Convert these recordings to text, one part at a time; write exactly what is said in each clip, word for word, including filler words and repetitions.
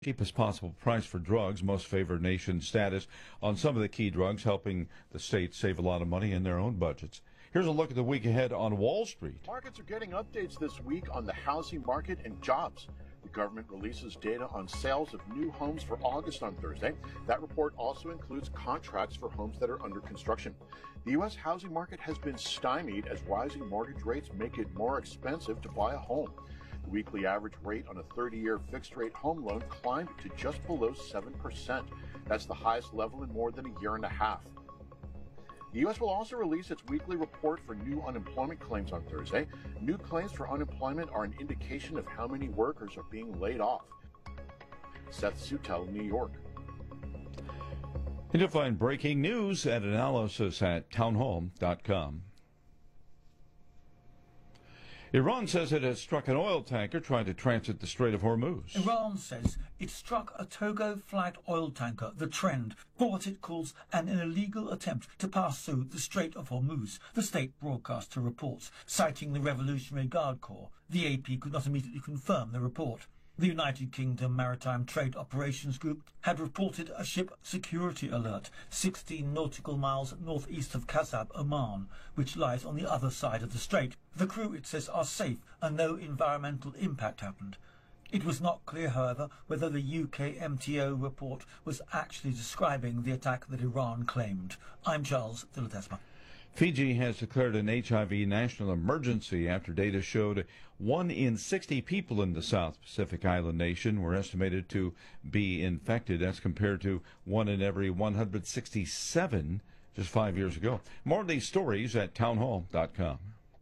cheapest possible price for drugs, most favored nation status on some of the key drugs, helping the states save a lot of money in their own budgets. Here's a look at the week ahead on Wall Street. Markets are getting updates this week on the housing market and jobs. The government releases data on sales of new homes for August on Thursday. That report also includes contracts for homes that are under construction. The U S housing market has been stymied as rising mortgage rates make it more expensive to buy a home. The weekly average rate on a thirty-year fixed-rate home loan climbed to just below seven percent. That's the highest level in more than a year and a half. The U S will also release its weekly report for new unemployment claims on Thursday. New claims for unemployment are an indication of how many workers are being laid off. Seth Sutel, New York. You can find breaking news and analysis at townhall dot com. Iran says it has struck an oil tanker trying to transit the Strait of Hormuz. Iran says it struck a Togo-flagged oil tanker, the Trend, for what it calls an illegal attempt to pass through the Strait of Hormuz, the state broadcaster reports, citing the Revolutionary Guard Corps. The A P could not immediately confirm the report. The United Kingdom Maritime Trade Operations Group had reported a ship security alert sixteen nautical miles northeast of Kasab, Oman, which lies on the other side of the strait. The crew, it says, are safe and no environmental impact happened. It was not clear, however, whether the U K M T O report was actually describing the attack that Iran claimed. I'm Charles Philatesma. Fiji has declared an H I V national emergency after data showed one in sixty people in the South Pacific island nation were estimated to be infected. That's compared to one in every one hundred sixty-seven just five years ago. More of these stories at townhall dot com.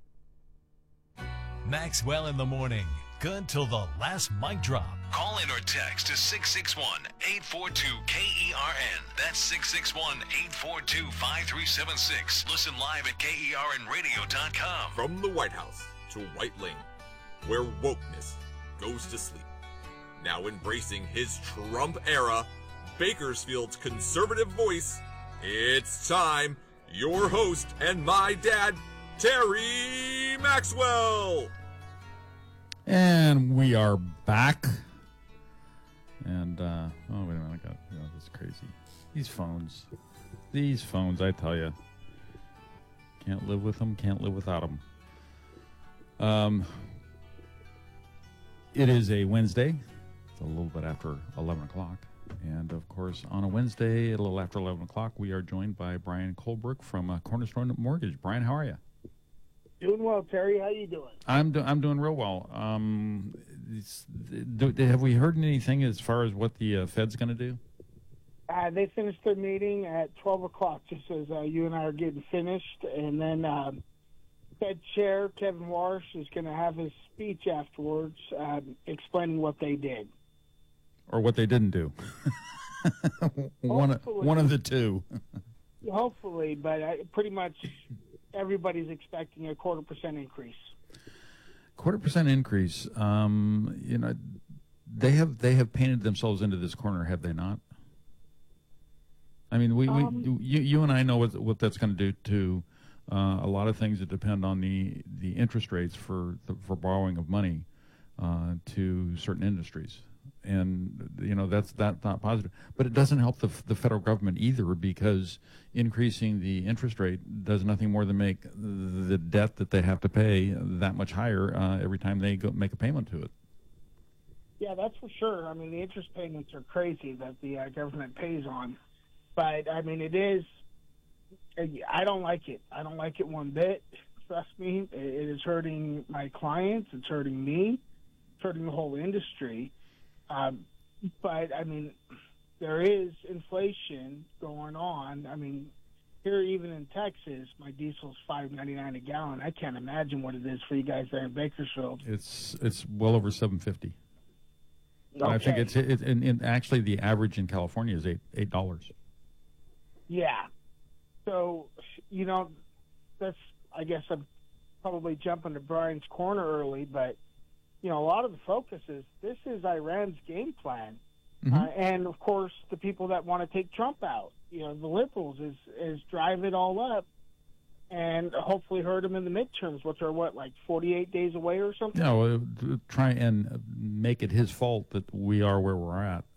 Maxwell in the morning. Good till the last mic drop. Call in or text to six six one, eight four two, K E R N. That's six six one, eight four two, five three seven six. Listen live at K E R N radio dot com. From the White House to White Lane, where wokeness goes to sleep. Now embracing his Trump era, Bakersfield's conservative voice, it's time. Your host and my dad, Terry Maxwell. And we are back. And, uh, oh, wait a minute. I got, you know, this is crazy. These phones. These phones, I tell you. Can't live with them, can't live without them. Um, it is a Wednesday. It's a little bit after eleven o'clock. And, of course, on a Wednesday, a little after eleven o'clock, we are joined by Brian Colebrook from uh, Cornerstone Mortgage. Brian, how are you? Doing well, Terry. How you doing? I'm do- I'm doing real well. Um, it's, do, have we heard anything as far as what the uh, Fed's going to do? Uh, they finished their meeting at twelve o'clock, just as uh, you and I are getting finished. And then um, Fed Chair Kevin Warsh is going to have his speech afterwards um, explaining what they did. Or what they didn't do. one, one of the two. Hopefully, but I, pretty much everybody's expecting a quarter percent increase. Quarter percent increase. Um, you know, they have they have painted themselves into this corner, have they not? I mean, we, um, we you, you and I know what what that's going to do to uh, a lot of things that depend on the, the interest rates for the, for borrowing of money uh, to certain industries. And, you know, that's that's not positive. But it doesn't help the the federal government either, because increasing the interest rate does nothing more than make the debt that they have to pay that much higher uh, every time they go make a payment to it. Yeah, that's for sure. I mean, the interest payments are crazy that the uh, government pays on. But, I mean, it is, I don't like it. I don't like it one bit. Trust me, it is hurting my clients. It's hurting me. It's hurting the whole industry. Um, but, I mean, there is inflation going on. I mean, here even in Texas, my diesel's five ninety-nine a gallon. I can't imagine what it is for you guys there in Bakersfield. It's it's well over seven fifty. Okay. I think it's it, and, and actually the average in California is eight eight dollars. Yeah. So, you know, that's, I guess I'm probably jumping to Brian's corner early, but you know, a lot of the focus is this is Iran's game plan. Mm-hmm. Uh, and, of course, the people that want to take Trump out, you know, the liberals is, is drive it all up and hopefully hurt him in the midterms, which are what, like forty-eight days away or something. No, uh, try and make it his fault that we are where we're at.